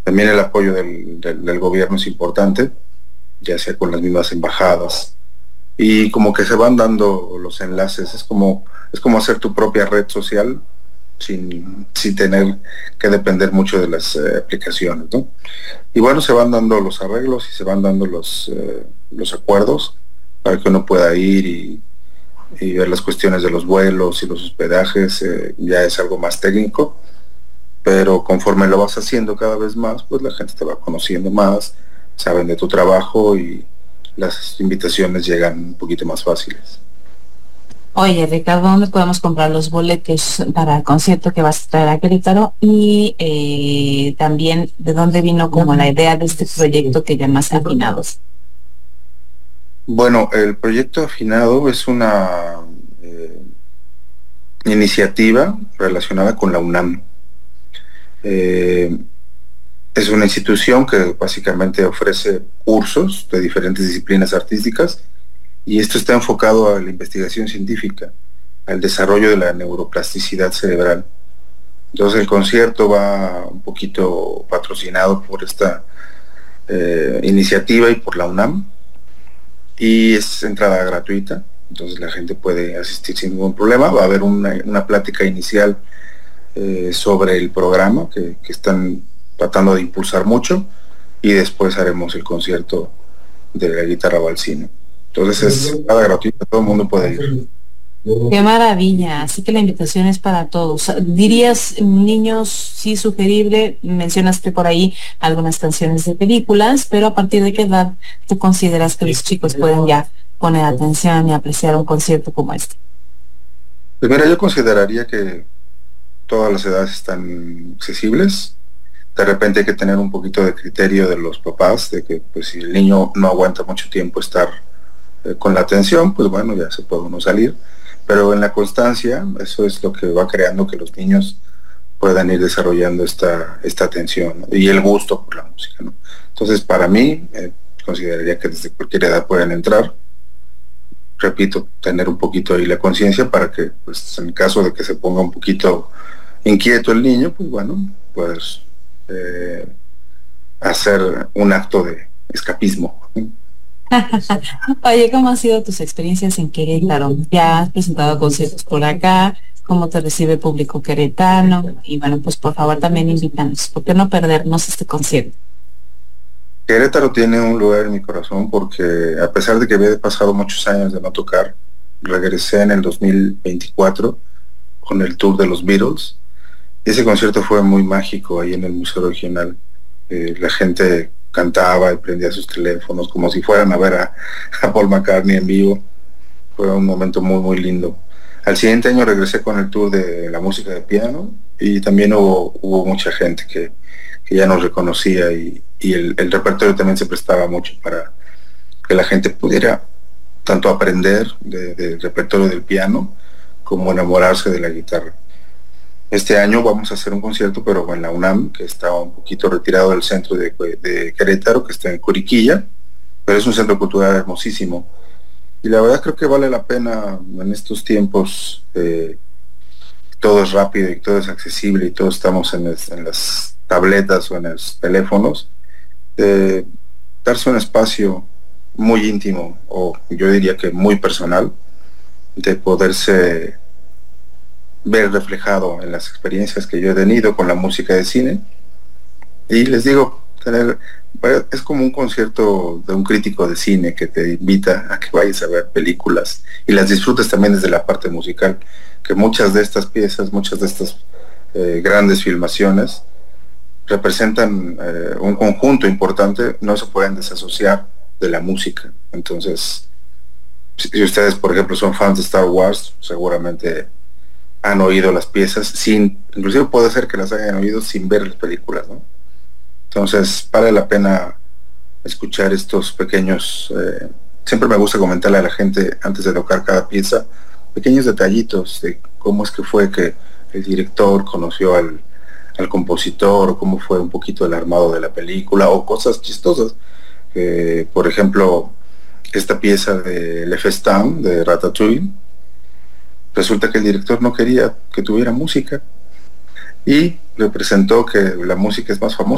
También el apoyo del gobierno es importante, ya sea con las mismas embajadas, y como que se van dando los enlaces, es como hacer tu propia red social sin tener que depender mucho de las aplicaciones, ¿no? Y bueno, se van dando los arreglos y se van dando los acuerdos para que uno pueda ir y ver las cuestiones de los vuelos y los hospedajes. Ya es algo más técnico, pero conforme lo vas haciendo cada vez más, pues la gente te va conociendo más, saben de tu trabajo y las invitaciones llegan un poquito más fáciles. Oye, Ricardo, ¿dónde podemos comprar los boletos para el concierto que vas a traer a Querétaro? Y también, ¿de dónde vino como la idea de este proyecto que llamas Afinados? Bueno, el proyecto Afinado es una iniciativa relacionada con la UNAM. Eh, es una institución que básicamente ofrece cursos de diferentes disciplinas artísticas, y esto está enfocado a la investigación científica, al desarrollo de la neuroplasticidad cerebral. Entonces el concierto va un poquito patrocinado por esta iniciativa y por la UNAM, y es entrada gratuita, entonces la gente puede asistir sin ningún problema. Va a haber una plática inicial sobre el programa que están tratando de impulsar mucho, y después haremos el concierto de la guitarra Valsino. Entonces es nada gratuito, todo el mundo puede ir. Qué maravilla, así que la invitación es para todos. ¿Dirías niños sí sugerible? Mencionaste por ahí algunas canciones de películas, pero ¿a partir de qué edad tú consideras que los chicos pueden ya poner atención y apreciar un concierto como este? Pues mira, yo consideraría que todas las edades están accesibles. De repente hay que tener un poquito de criterio de los papás, de que pues si el niño no aguanta mucho tiempo estar con la atención, pues bueno, ya se puede uno salir. Pero en la constancia, eso es lo que va creando que los niños puedan ir desarrollando esta atención, ¿no? Y el gusto por la música, ¿no? Entonces, para mí, consideraría que desde cualquier edad pueden entrar. Repito, tener un poquito ahí la conciencia para que, pues, en caso de que se ponga un poquito inquieto el niño, pues bueno, pues hacer un acto de escapismo. Oye, ¿cómo han sido tus experiencias en Querétaro? ¿Ya has presentado conciertos por acá? ¿Cómo te recibe el público queretano? Y bueno, pues por favor también invítanos. ¿Por qué no perdernos este concierto? Querétaro tiene un lugar en mi corazón porque, a pesar de que había pasado muchos años de no tocar, regresé en el 2024 con el tour de los Beatles. Ese concierto fue muy mágico ahí en el Museo Regional. La gente cantaba y prendía sus teléfonos como si fueran a ver a Paul McCartney en vivo. Fue un momento muy muy lindo. Al siguiente año regresé con el tour de la música de piano, y también hubo mucha gente que ya nos reconocía, y el repertorio también se prestaba mucho para que la gente pudiera tanto aprender del repertorio del piano como enamorarse de la guitarra. Este año vamos a hacer un concierto, pero en la UNAM, que está un poquito retirado del centro de Querétaro, que está en Curiquilla, pero es un centro cultural hermosísimo. Y la verdad creo que vale la pena en estos tiempos. Todo es rápido y todo es accesible y todos estamos en las tabletas o en los teléfonos. Darse un espacio muy íntimo, o yo diría que muy personal, de poderse ver reflejado en las experiencias que yo he tenido con la música de cine. Y les digo, es como un concierto de un crítico de cine que te invita a que vayas a ver películas y las disfrutes también desde la parte musical, que muchas de estas piezas, muchas de estas grandes filmaciones representan un conjunto importante, no se pueden desasociar de la música. Entonces, si ustedes, por ejemplo, son fans de Star Wars, seguramente han oído las piezas inclusive puede ser que las hayan oído sin ver las películas, ¿no? Entonces vale la pena escuchar estos pequeños, siempre me gusta comentarle a la gente antes de tocar cada pieza, pequeños detallitos de cómo es que fue que el director conoció al compositor, o cómo fue un poquito el armado de la película, o cosas chistosas. Por ejemplo, esta pieza de Le Festin de Ratatouille, resulta que el director no quería que tuviera música, y le presentó que la música es más famosa